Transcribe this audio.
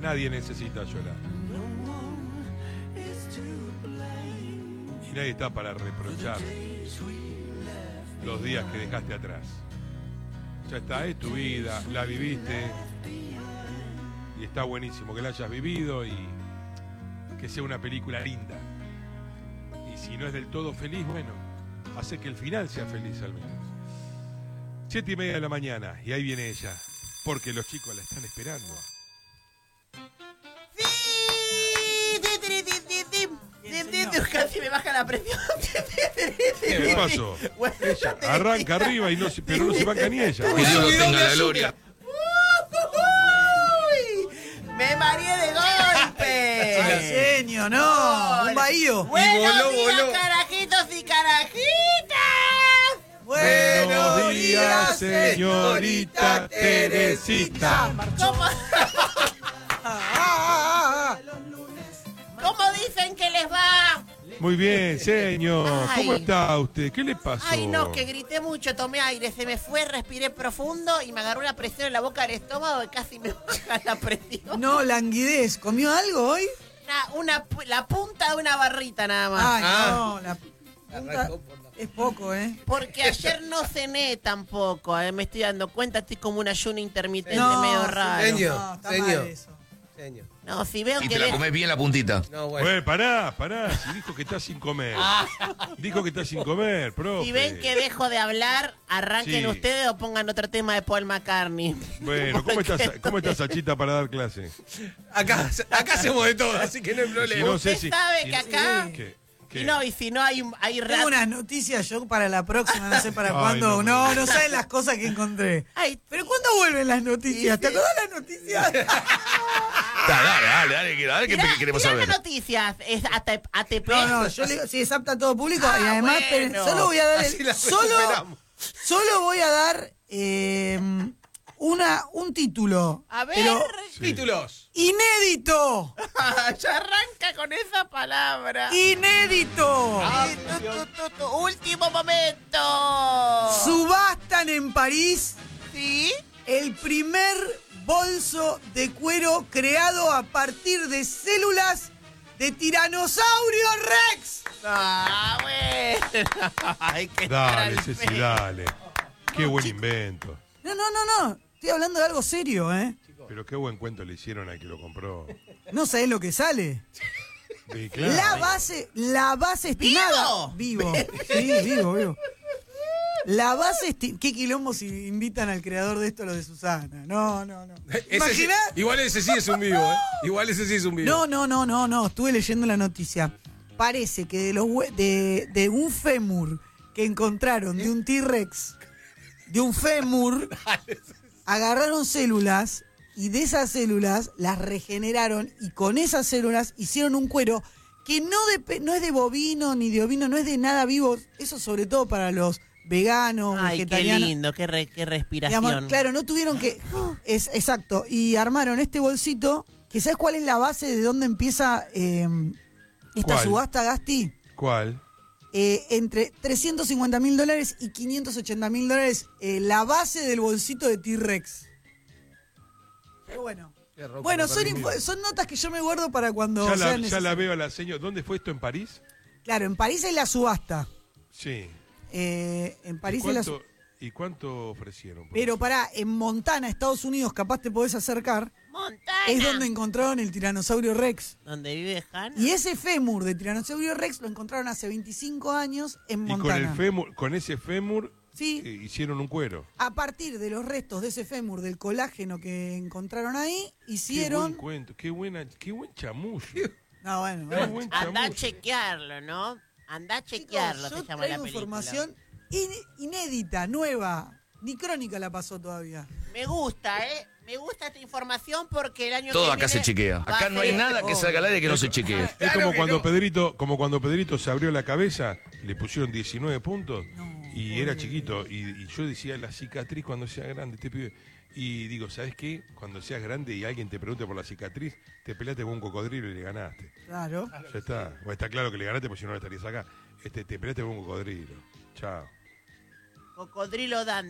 Nadie necesita llorar. Y nadie está para reprochar los días que dejaste atrás. Ya está, es tu vida, la viviste. Y está buenísimo que la hayas vivido y que sea una película linda. Y si no es del todo feliz, bueno, hace que el final sea feliz al menos. 7:30 de la mañana y ahí viene ella, porque los chicos la están esperando. Casi me baja la presión. ¿Qué pasó? Bueno, Ella arranca arriba y no se, pero no se banca ni ella. Que Dios lo tenga la gloria. Me mareé de golpe. Señor, no, un bahío. Buenos días, voló. carajitos y carajitas. Buenos días, señorita Teresita. ¿Cómo dicen que les va? Muy bien, señor. ¿Cómo Ay. está usted? ¿Qué le pasó? Ay, no, que grité mucho, tomé aire, se me fue, respiré profundo y me agarró una presión en la boca del estómago y casi me baja la presión. No, languidez. ¿Comió algo hoy? La punta de una barrita nada más. Ay, no, la punta es poco, ¿eh? Porque ayer no cené tampoco, me estoy dando cuenta, estoy como un ayuno intermitente No, medio raro. señor. No, está Señor. mal eso. Señor. No, si veo Y que te la ves- comés bien la puntita. Bueno, No, bueno. pará. Si dijo que está sin comer. Dijo que está sin comer, profe. si ven que dejo de hablar, arranquen Sí. ustedes o pongan otro tema de Paul McCartney. Bueno, ¿cómo está Sachita para dar clase? Acá hacemos de todo, así que no hay problema. Si no sé Usted sabe que acá... ¿Qué? Y no, y si no hay Tengo unas noticias yo para la próxima, no sé para Ay, cuándo. no. No saben las cosas que encontré. Ay, ¿Pero cuándo vuelven las noticias? ¿Te acordás las noticias? Dale, ¿qué queremos tirá saber? las noticias, es ATP. No, yo le digo, si es apta a todo público y Ah, además bueno. solo voy a dar Así la solo voy a dar un título. A ver, pero Títulos. inédito. ya arranca con esa palabra. Inédito. Último momento. Subastan en París ¿Sí? el primer bolso de cuero creado a partir de células de Tiranosaurio Rex. Ah, bueno. Hay que estar Dale, al Ceci, pedo. dale. Qué buen invento. No. Estoy hablando de algo serio, ¿eh? Pero qué buen cuento le hicieron al que lo compró. No sabés lo que sale. Sí, claro. La base estimada. Vivo. Sí, vivo. La base ¿Qué quilombo si invitan al creador de esto, lo de Susana? No. ¿Imaginás? Igual ese sí es un vivo, ¿eh? Igual ese sí es un vivo. No. Estuve leyendo la noticia. Parece que de un fémur que encontraron de un T-Rex, de un fémur, agarraron células y de esas células las regeneraron y con esas células hicieron un cuero que no es de bovino ni de ovino, no es de nada vivo. Eso sobre todo para los veganos, Ay, qué vegetarianos. lindo, qué respiración. Digamos, claro, no tuvieron que... exacto. Y armaron este bolsito, que ¿sabes cuál es la base de dónde empieza esta ¿Cuál? subasta, Gasti? ¿Cuál? Entre $350.000 y $580.000, la base del bolsito de T-Rex. Pero bueno. Bueno, son notas que yo me guardo para cuando Ya sean la necesarias. veo a la señora. ¿Dónde fue esto? ¿En París? Claro, en París hay la subasta. Sí. En París ¿Y hay la cuánto, ¿Y cuánto ofrecieron? por Pero eso? pará, en Montana, Estados Unidos, capaz te podés acercar, Montana. es donde encontraron el Tiranosaurio Rex. Donde vive Hannah. Y ese fémur de Tiranosaurio Rex lo encontraron hace 25 años en Y Montana. con ese fémur Sí, hicieron un cuero. a partir de los restos de ese fémur, del colágeno que encontraron ahí, hicieron... Qué buen cuento, qué buen chamullo. No, bueno, Qué bueno. buen Andá a chamullo. chequearlo, ¿no? Andá a Chicos, chequearlo, yo se llama la traigo película. información inédita, nueva. Ni Crónica la pasó todavía. Me gusta, Me gusta esta información porque el año Todo que acá viene se chequea. va a Acá no hay ser- nada que salga al aire que no se chequee. Es Claro como que cuando no. Pedrito se abrió la cabeza, le pusieron 19 puntos y era chiquito. Y yo decía, la cicatriz cuando sea grande, este pibe. Y digo, ¿sabes qué? Cuando seas grande y alguien te pregunte por la cicatriz, te peleaste con un cocodrilo y le ganaste. Claro. Ya está. Bueno, está claro que le ganaste porque si no, no estarías acá. Te peleaste con un cocodrilo. Chao. Cocodrilo Dan.